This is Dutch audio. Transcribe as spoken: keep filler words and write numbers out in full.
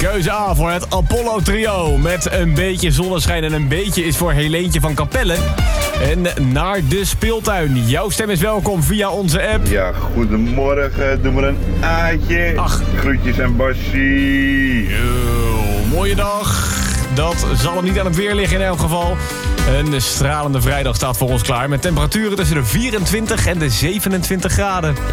Keuze A voor het Apollo Trio. Met een beetje zonneschijn en een beetje is voor Helentje van Capelle. En naar de speeltuin. Jouw stem is welkom via onze app. Ja, goedemorgen. Doe maar een Aatje. Ach. Groetjes en Bassie. Yo, mooie dag. Dat zal hem niet aan het weer liggen in elk geval. Een stralende vrijdag staat voor ons klaar. Met temperaturen tussen de vierentwintig en de zevenentwintig graden.